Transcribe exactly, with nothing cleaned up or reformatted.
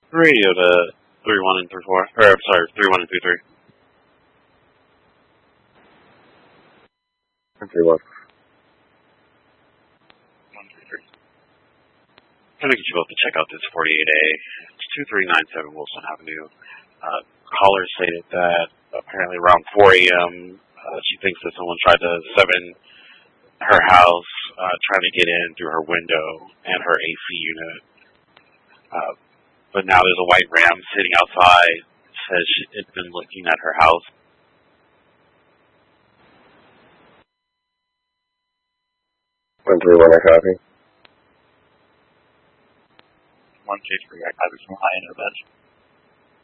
Radio to three one and three four. Or I'm sorry, three one and three three. three one. One three three. Trying to get you both to check out this forty-eight A. It's two three nine seven Wilson Avenue. Uh, caller stated that apparently around four A M Uh, she thinks that someone tried to seven her house, uh, trying to get in through her window and her A C unit. Uh, but now there's a white Ram sitting outside. Says she had been looking at her house. One three one, I copy. One case for I copy from high end of that.